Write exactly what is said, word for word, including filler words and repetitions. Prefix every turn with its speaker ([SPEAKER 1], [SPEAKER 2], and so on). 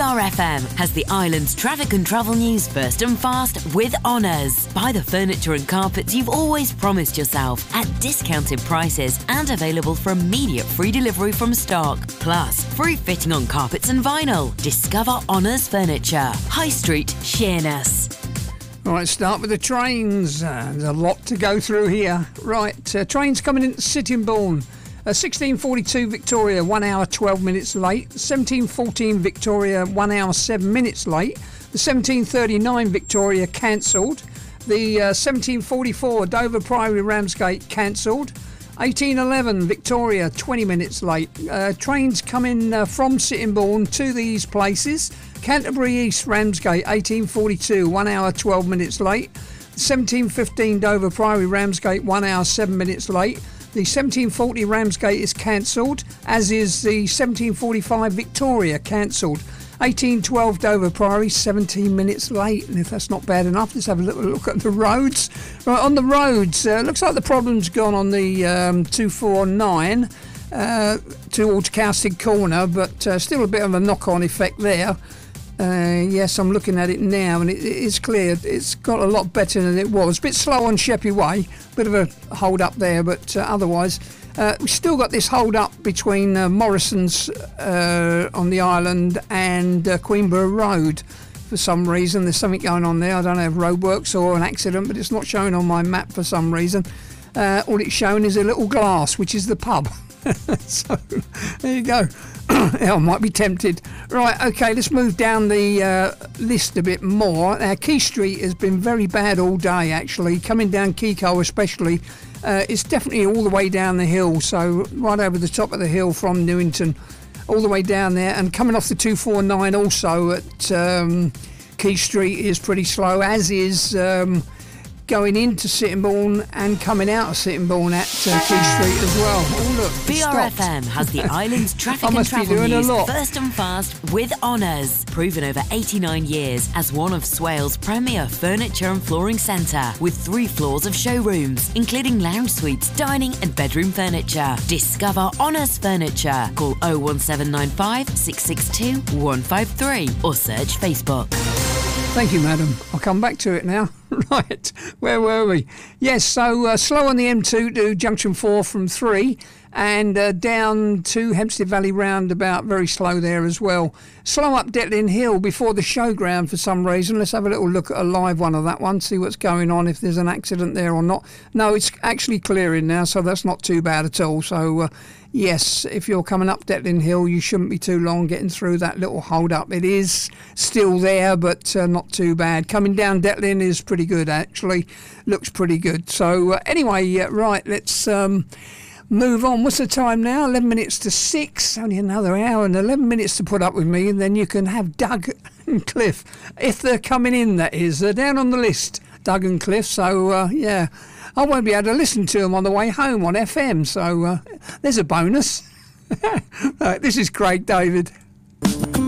[SPEAKER 1] R F M has the island's traffic and travel news first and fast with Honours. Buy the furniture and carpets you've always promised yourself at discounted prices and available for immediate free delivery from stock. Plus, free fitting on carpets and vinyl. Discover Honours Furniture. High Street, Sheerness.
[SPEAKER 2] Right, start with the trains. Uh, there's a lot to go through here. Right, uh, trains coming into Sittingbourne. Uh, sixteen forty-two Victoria, one hour twelve minutes late. seventeen fourteen Victoria, one hour seven minutes late. The seventeen thirty-nine Victoria cancelled. The uh, seventeen forty-four Dover Priory Ramsgate cancelled. eighteen eleven Victoria, twenty minutes late. Uh, trains coming uh, from Sittingbourne to these places. Canterbury East Ramsgate, eighteen forty-two, one hour twelve minutes late. seventeen fifteen Dover Priory Ramsgate, one hour seven minutes late. The seventeen forty Ramsgate is cancelled, as is the seventeen forty-five Victoria cancelled. eighteen twelve Dover Priory, seventeen minutes late. And if that's not bad enough, let's have a little look at the roads. Right, on the roads, uh, looks like the problem's gone on the um, two forty-nine uh, towards Cowsted Corner, but uh, still a bit of a knock-on effect there. Uh, yes, I'm looking at it now, and it, it's clear it's got a lot better than it was. A bit slow on Sheppey Way, bit of a hold up there, but uh, otherwise, uh, we've still got this hold up between uh, Morrison's uh, on the island and uh, Queenborough Road. For some reason, there's something going on there. I don't know if roadworks or an accident, but it's not showing on my map for some reason. Uh, all it's showing is a little glass, which is the pub. So there you go. Yeah, I might be tempted. Right, okay, let's move down the uh, list a bit more. Now, Key Street has been very bad all day, actually. Coming down Keyco especially, uh, it's definitely all the way down the hill, so right over the top of the hill from Newington, all the way down there. And coming off the two forty-nine also at um, Key Street is pretty slow, as is um, going into Sittingbourne and coming out of Sittingbourne at uh, Key Street as well. Oh, look,
[SPEAKER 1] B R F M has the island's traffic and travel news first and fast with Honours. Proven over eighty-nine years as one of Swales' premier furniture and flooring centre, with three floors of showrooms, including lounge suites, dining and bedroom furniture. Discover Honours Furniture. Call oh one seven nine five, six six two, one five three or search Facebook.
[SPEAKER 2] Thank you, madam. I'll come back to it now. Right, where were we? Yes, so uh, slow on the M two to Junction four from three, and uh, down to Hempstead Valley roundabout, very slow there as well. Slow up Detlin Hill before the showground for some reason. Let's have a little look at a live one of that one, see what's going on, if there's an accident there or not. No, it's actually clearing now, so that's not too bad at all. So, uh, yes, if you're coming up Detlin Hill, you shouldn't be too long getting through that little hold-up. It is still there, but uh, not too bad. Coming down Detlin is pretty good, actually. Looks pretty good. So, uh, anyway, uh, right, let's... Um, move on. What's the time now? eleven minutes to six. Only another hour and eleven minutes to put up with me, and then you can have Doug and Cliff. If they're coming in, that is. They're down on the list, Doug and Cliff. So, uh, yeah, I won't be able to listen to them on the way home on F M. So, uh, there's a bonus. Right, this is Craig David.